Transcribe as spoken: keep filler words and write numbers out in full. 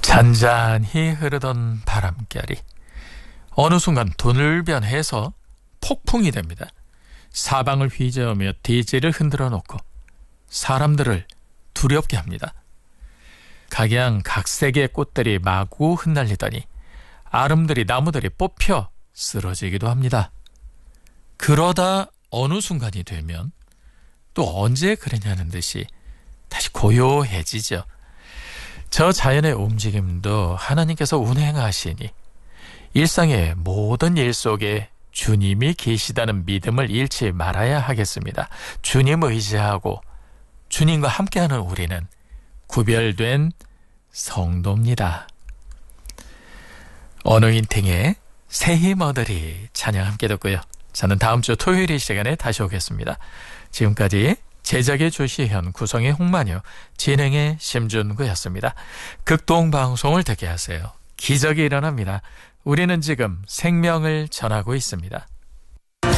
잔잔히 흐르던 바람결이 어느 순간 돌변해서 폭풍이 됩니다. 사방을 휘저으며 대지를 흔들어 놓고 사람들을 두렵게 합니다. 각양각색의 꽃들이 마구 흩날리더니 아름들이 나무들이 뽑혀 쓰러지기도 합니다. 그러다 어느 순간이 되면 또 언제 그러냐는 듯이 다시 고요해지죠. 저 자연의 움직임도 하나님께서 운행하시니 일상의 모든 일 속에 주님이 계시다는 믿음을 잃지 말아야 하겠습니다. 주님 의지하고 주님과 함께하는 우리는 구별된 성도입니다. 언어인팅의 새 힘 얻으리 찬양 함께 듣고요. 저는 다음 주 토요일 이 시간에 다시 오겠습니다. 지금까지 제작의 조시현, 구성의 홍만유, 진행의 심준구였습니다. 극동방송을 듣게 하세요. 기적이 일어납니다. 우리는 지금 생명을 전하고 있습니다.